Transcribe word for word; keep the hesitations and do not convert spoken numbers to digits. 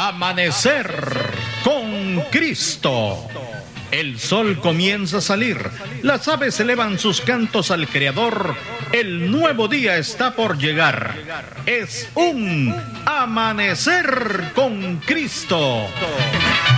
Amanecer con Cristo. El sol comienza a salir, las aves elevan sus cantos al Creador, el nuevo día está por llegar. Es un Amanecer con Cristo.